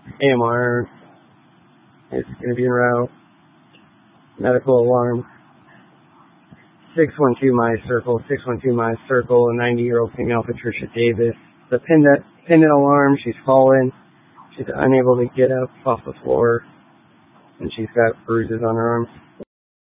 AMR is going to be en route. Medical alarm. 612 my circle, 612 my circle, a 90-year-old female, Patricia Davis. The pendant alarm, she's fallen. She's unable to get up off the floor, and she's got bruises on her arms.